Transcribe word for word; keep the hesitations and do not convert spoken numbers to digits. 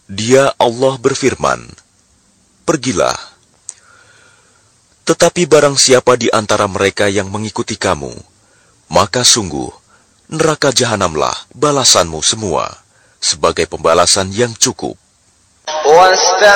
Dia Allah berfirman, "Pergilah. Tetapi barang siapa di antara mereka yang mengikuti kamu, maka sungguh neraka jahanamlah balasanmu semua, sebagai pembalasan yang cukup." واستفتح